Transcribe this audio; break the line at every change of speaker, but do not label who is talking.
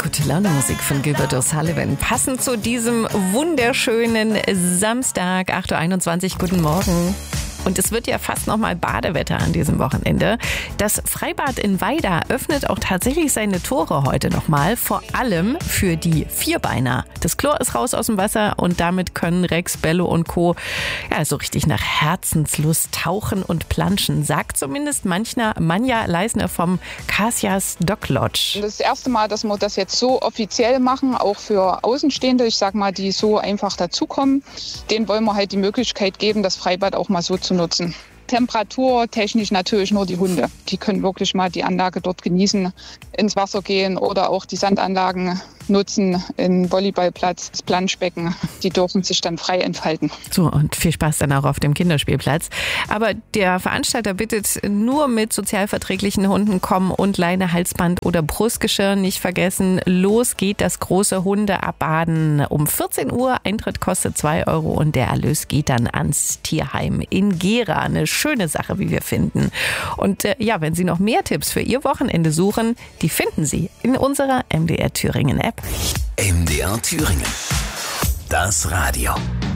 Gute Laune Musik von Gilbert O'Sullivan. Passend zu diesem wunderschönen Samstag, 8.21 Uhr. Guten Morgen. Und es wird ja fast nochmal Badewetter an diesem Wochenende. Das Freibad in Weida öffnet auch tatsächlich seine Tore heute nochmal, vor allem für die Vierbeiner. Das Chlor ist raus aus dem Wasser und damit können Rex, Bello und Co. ja so richtig nach Herzenslust tauchen und planschen, sagt zumindest Manja Leisner vom Casias Dock Lodge.
Das erste Mal, dass wir das jetzt so offiziell machen, auch für Außenstehende, ich sag mal, die so einfach dazukommen, denen wollen wir halt die Möglichkeit geben, das Freibad auch mal so zu nutzen. Temperaturtechnisch natürlich nur die Hunde. Die können wirklich mal die Anlage dort genießen, ins Wasser gehen oder auch die Sandanlagen nutzen, in Volleyballplatz, das Planschbecken. Die dürfen sich dann frei entfalten.
So, und viel Spaß dann auch auf dem Kinderspielplatz. Aber der Veranstalter bittet nur mit sozialverträglichen Hunden kommen und Leine, Halsband oder Brustgeschirr nicht vergessen. Los geht das große Hundeabbaden um 14 Uhr. Eintritt kostet 2 Euro und der Erlös geht dann ans Tierheim in Gera. Eine schöne Sache, wie wir finden. Und wenn Sie noch mehr Tipps für Ihr Wochenende suchen, die finden Sie in unserer MDR Thüringen App.
MDR Thüringen. Das Radio.